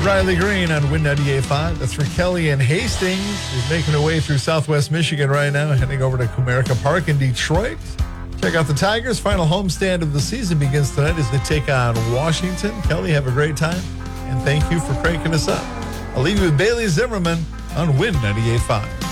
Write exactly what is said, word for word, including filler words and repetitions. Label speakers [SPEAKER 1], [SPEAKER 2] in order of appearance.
[SPEAKER 1] Riley Green on Win ninety-eight point five. That's for Kelly in Hastings. He's making her way through Southwest Michigan right now, heading over to Comerica Park in Detroit. Check out the Tigers. Final homestand of the season begins tonight as they take on Washington. Kelly, have a great time, and thank you for cranking us up. I'll leave you with Bailey Zimmerman on Win ninety-eight point five.